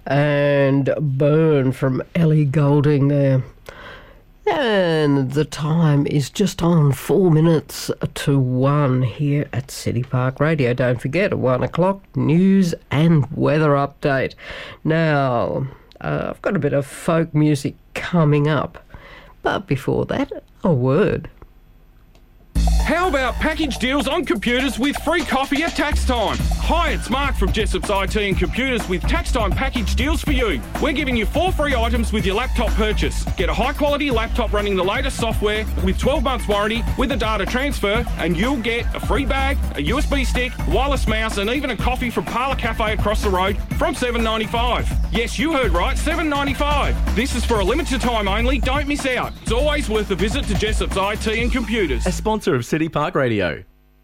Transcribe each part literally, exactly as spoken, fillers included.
and Burn from Ellie Goulding there. And the time is just on four minutes to one here at City Park Radio. Don't forget, at one o'clock, news and weather update. Now, uh, I've got a bit of folk music coming up. But before that, a word. How about package deals on computers with free coffee at tax time? Hi, it's Mark from Jessop's I T and Computers with tax time package deals for you. We're giving you four free items with your laptop purchase. Get a high quality laptop running the latest software with twelve months warranty with a data transfer, and you'll get a free bag, a U S B stick, wireless mouse, and even a coffee from Parlour Cafe across the road from seven dollars ninety-five. Yes, you heard right, seven dollars ninety-five. This is for a limited time only. Don't miss out. It's always worth a visit to Jessop's I T and Computers. A sponsor of City Park Radio.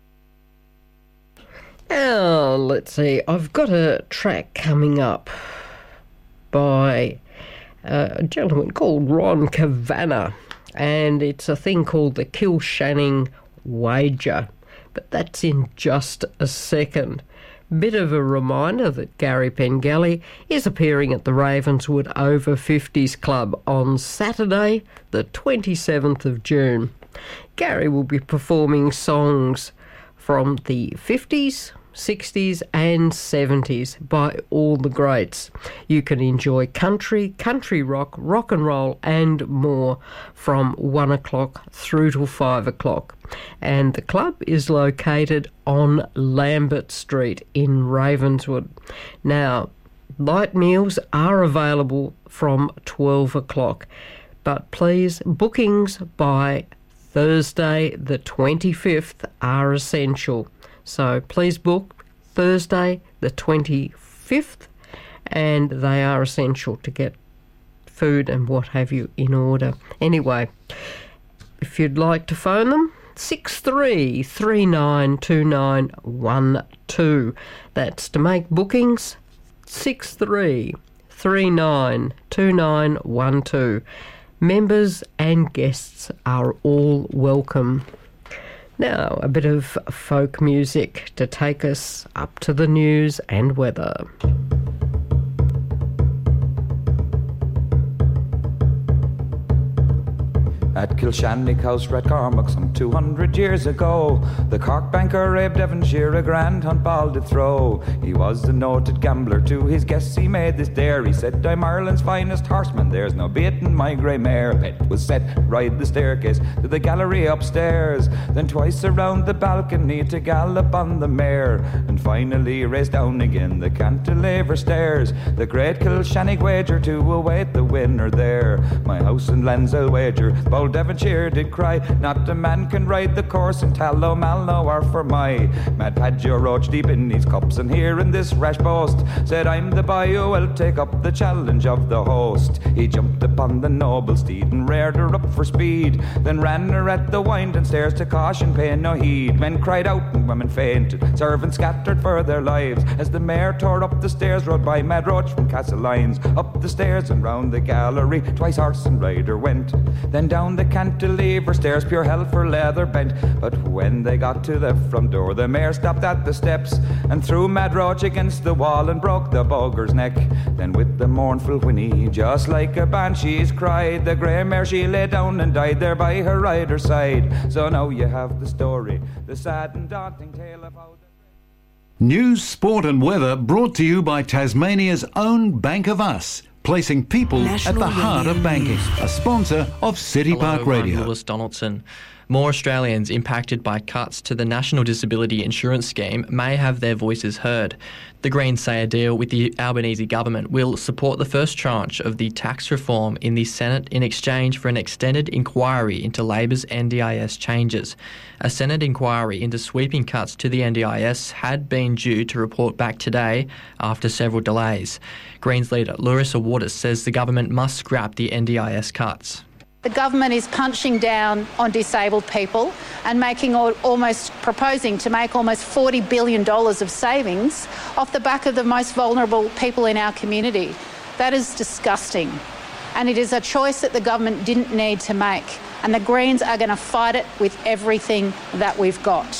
Now, let's see. I've got a track coming up by a gentleman called Ron Kavanagh, and it's a thing called the Kilshanning Wager, but that's in just a second. Bit of a reminder that Gary Pengelly is appearing at the Ravenswood Over fifties Club on Saturday, the twenty-seventh of June. Gary will be performing songs from the fifties, sixties and seventies by all the greats. You can enjoy country, country rock, rock and roll and more from one o'clock through till five o'clock. And the club is located on Lambert Street in Ravenswood. Now, light meals are available from twelve o'clock, but please, bookings by Thursday the twenty-fifth are essential. So please book Thursday the twenty-fifth, and they are essential to get food and what have you in order. Anyway, if you'd like to phone them, six three three nine two nine one two. That's to make bookings, six three three nine two nine one two. Members and guests are all welcome. Now, a bit of folk music to take us up to the news and weather. At Kilshannig House, Rathcormac, some two hundred years ago, the Cork banker Abe Devonshire a grand hunt ball did throw. He was a noted gambler, to his guests he made this dare. He said, I'm Ireland's finest horseman, there's no beating my grey mare. Bet was set, ride the staircase to the gallery upstairs, then twice around the balcony to gallop on the mare, and finally race down again the cantilever stairs. The great Kilshannig wager to await the winner there. My house and lands I'll wager, bold Devonshire did cry, not a man can ride the course in Tallomalno or for my mad Padjo roach deep in his cups, and hearing this rash boast, said I'm the boy who will take up the challenge of the host. He jumped upon the noble steed and reared her up for speed, then ran her at the winding stairs to caution pay no heed. Men cried out and women fainted, servants scattered for their lives, as the mare tore up the stairs, rode by Mad Roach from Castlelyons, up the stairs and round the gallery, twice horse and rider went, then down the cantilever stairs, pure hell for leather bent. But when they got to the front door, the mare stopped at the steps and threw Mad Roach against the wall and broke the bugger's neck. Then with the mournful whinny, just like a banshee's cry, the grey mare she lay down and died there by her rider's side. So now you have the story, the sad and daunting tale of how the... News, sport and weather brought to you by Tasmania's own Bank of Us, placing people National at the heart of banking. A sponsor of City Hello, Park Radio. I'm Lewis Donaldson. More Australians impacted by cuts to the National Disability Insurance Scheme may have their voices heard. The Greens say a deal with the Albanese government will support the first tranche of the tax reform in the Senate in exchange for an extended inquiry into Labor's N D I S changes. A Senate inquiry into sweeping cuts to the N D I S had been due to report back today after several delays. Greens leader Larissa Waters says the government must scrap the N D I S cuts. The government is punching down on disabled people and making almost proposing to make almost forty billion dollars of savings off the back of the most vulnerable people in our community. That is disgusting. And it is a choice that the government didn't need to make. And the Greens are going to fight it with everything that we've got.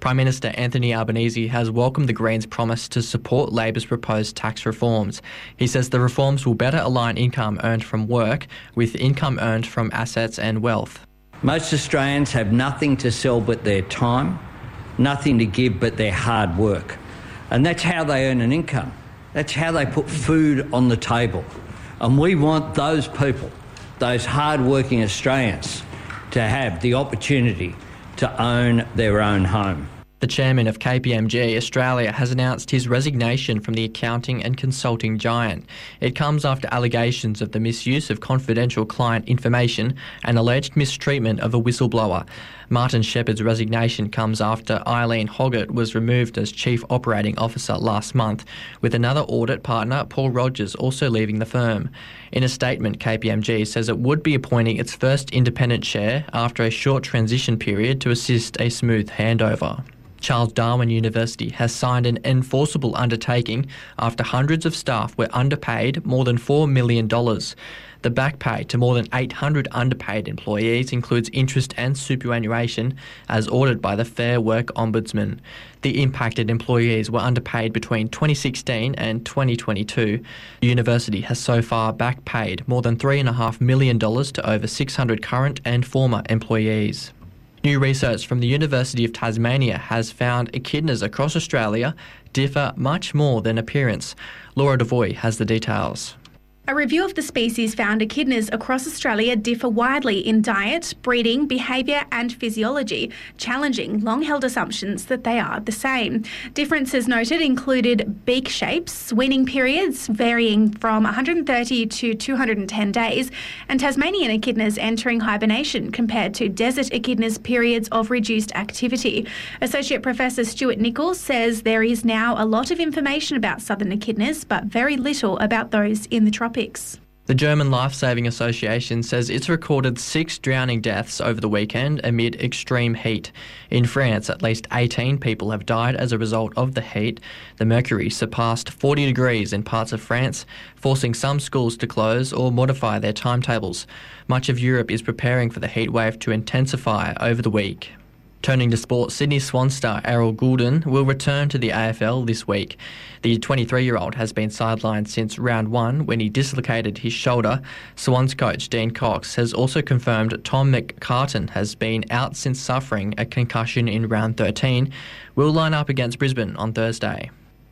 Prime Minister Anthony Albanese has welcomed the Greens' promise to support Labor's proposed tax reforms. He says the reforms will better align income earned from work with income earned from assets and wealth. Most Australians have nothing to sell but their time, nothing to give but their hard work. And that's how they earn an income. That's how they put food on the table. And we want those people, those hard-working Australians, to have the opportunity to own their own home. The chairman of K P M G Australia has announced his resignation from the accounting and consulting giant. It comes after allegations of the misuse of confidential client information and alleged mistreatment of a whistleblower. Martin Shepherd's resignation comes after Eileen Hoggett was removed as Chief Operating Officer last month, with another audit partner, Paul Rogers, also leaving the firm. In a statement, K P M G says it would be appointing its first independent chair after a short transition period to assist a smooth handover. Charles Darwin University has signed an enforceable undertaking after hundreds of staff were underpaid more than four million dollars. The back pay to more than eight hundred underpaid employees includes interest and superannuation, as ordered by the Fair Work Ombudsman. The impacted employees were underpaid between twenty sixteen and twenty twenty-two. The university has so far back paid more than three point five million dollars to over six hundred current and former employees. New research from the University of Tasmania has found echidnas across Australia differ much more than appearance. Laura Devoy has the details. A review of the species found echidnas across Australia differ widely in diet, breeding, behaviour and physiology, challenging long-held assumptions that they are the same. Differences noted included beak shapes, weaning periods varying from one hundred thirty to two hundred ten days, and Tasmanian echidnas entering hibernation compared to desert echidnas' periods of reduced activity. Associate Professor Stuart Nichols says there is now a lot of information about southern echidnas, but very little about those in the tropics. The German Life Saving Association says it's recorded six drowning deaths over the weekend amid extreme heat. In France, at least eighteen people have died as a result of the heat. The mercury surpassed forty degrees in parts of France, forcing some schools to close or modify their timetables. Much of Europe is preparing for the heatwave to intensify over the week. Turning to sport, Sydney Swan star Errol Goulden will return to the A F L this week. The twenty-three-year-old has been sidelined since round one when he dislocated his shoulder. Swans coach Dean Cox has also confirmed Tom McCartan has been out since suffering a concussion in round thirteen. Will line up against Brisbane on Thursday.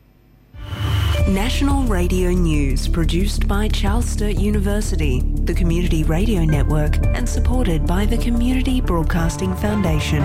National Radio News, produced by Charles Sturt University, the Community Radio Network, and supported by the Community Broadcasting Foundation.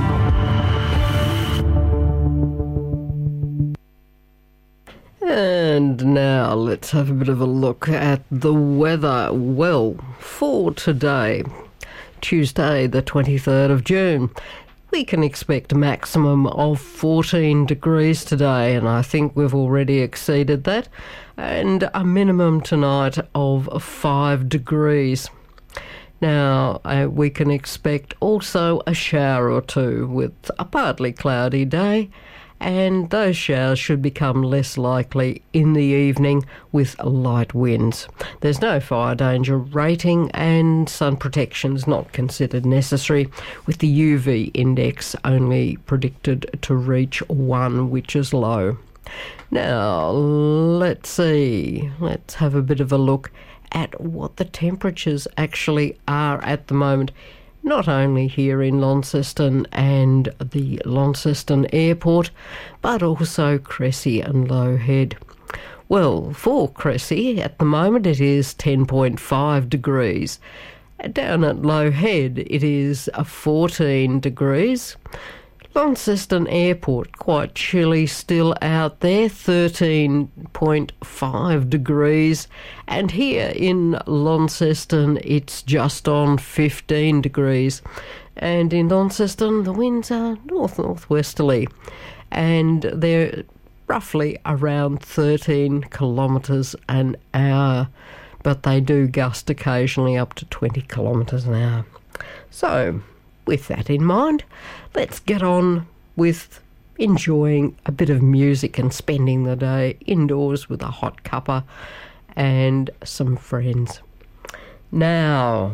And now let's have a bit of a look at the weather. Well, for today, Tuesday the twenty-third of June, we can expect a maximum of fourteen degrees today, and I think we've already exceeded that, and a minimum tonight of five degrees. Now, uh, we can expect also a shower or two with a partly cloudy day, and those showers should become less likely in the evening with light winds. There's no fire danger rating, and sun protection is not considered necessary, with the U V index only predicted to reach one, which is low. Now, let's see. Let's have a bit of a look at what the temperatures actually are at the moment, not only here in Launceston and the Launceston Airport, but also Cressy and Low Head. Well, for Cressy, at the moment it is ten point five degrees. Down at Low Head it is fourteen degrees. Launceston Airport, quite chilly still out there, thirteen point five degrees. And here in Launceston, it's just on fifteen degrees. And in Launceston, the winds are north-northwesterly, and they're roughly around thirteen kilometres an hour, but they do gust occasionally up to twenty kilometres an hour. So, with that in mind, let's get on with enjoying a bit of music and spending the day indoors with a hot cuppa and some friends. Now,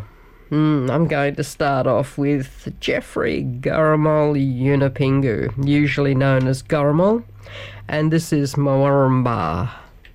Mm, I'm going to start off with Jeffrey Garamal Yunupingu, usually known as Garamal, and this is Mawaramba.